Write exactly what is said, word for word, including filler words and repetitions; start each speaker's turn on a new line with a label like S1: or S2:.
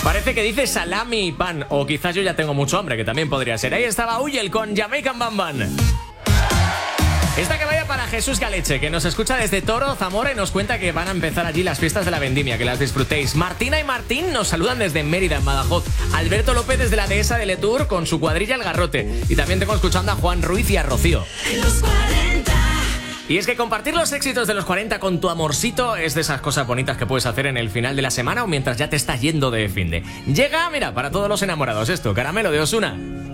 S1: Parece que dice salami y pan, o quizás yo ya tengo mucho hambre, que también podría ser. Ahí estaba Uyel con Jamaican Bam Bam. Esta que vaya para Jesús Galeche, que nos escucha desde Toro, Zamora, y nos cuenta que van a empezar allí las fiestas de la vendimia, que las disfrutéis. Martina y Martín nos saludan desde Mérida, en Badajoz. Alberto López desde la dehesa de Letour con su cuadrilla El Garrote. Y también tengo escuchando a Juan Ruiz y a Rocío.
S2: Los cuarenta.
S1: Y es que compartir los éxitos de los cuarenta con tu amorcito es de esas cosas bonitas que puedes hacer en el final de la semana o mientras ya te estás yendo de finde. Llega, mira, para todos los enamorados esto, Caramelo de Ozuna.